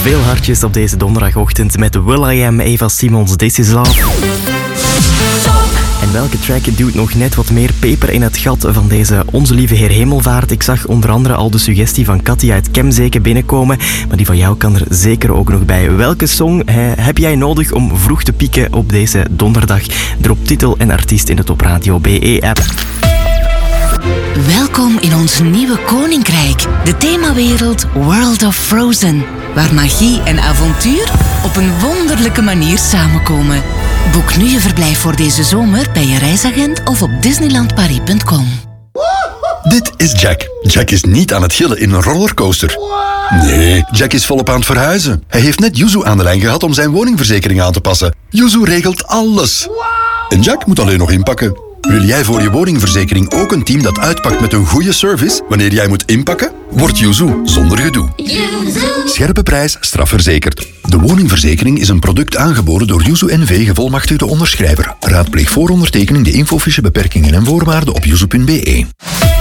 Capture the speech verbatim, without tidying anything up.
Veel hartjes op deze donderdagochtend met Will I Am, Eva Simons, This Is Love. En welke track duwt nog net wat meer peper in het gat van deze Onze Lieve Heer Hemelvaart? Ik zag onder andere al de suggestie van Katja uit Kemzeke binnenkomen, maar die van jou kan er zeker ook nog bij. Welke song eh, heb jij nodig om vroeg te pieken op deze donderdag? Drop titel en artiest in de Top Radio B E-app. Welkom in ons nieuwe koninkrijk, de themawereld World of Frozen, waar magie en avontuur op een wonderlijke manier samenkomen. Boek nu je verblijf voor deze zomer bij je reisagent of op disneyland paris punt com. Dit is Jack. Jack is niet aan het gillen in een rollercoaster. Nee, Jack is volop aan het verhuizen. Hij heeft net Yuzu aan de lijn gehad om zijn woningverzekering aan te passen. Yuzu regelt alles. En Jack moet alleen nog inpakken. Wil jij voor je woningverzekering ook een team dat uitpakt met een goede service wanneer jij moet inpakken? Word Yuzu zonder gedoe. Scherpe prijs, strafverzekerd. De woningverzekering is een product aangeboden door Yuzu N V, gevolmachtigde onderschrijver. Raadpleeg voor ondertekening de infofiche, beperkingen en voorwaarden op yuzu punt b e.